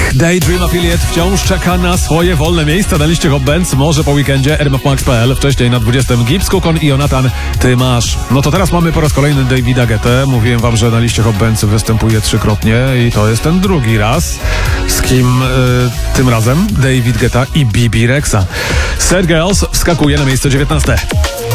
Daydream Affiliate wciąż czeka na swoje wolne miejsce na liście Hot Bands. Może po weekendzie rmfmax.pl, wcześniej na 20 Gibbs, Kukon i Jonathan, ty masz. No to teraz mamy po raz kolejny Davida Guettę. Mówiłem wam, że na liście Hot Bands występuje trzykrotnie i to jest ten drugi raz. Z kim tym razem? David Guetta i Bibi Rexha. Sad Girls wskakuje na miejsce 19.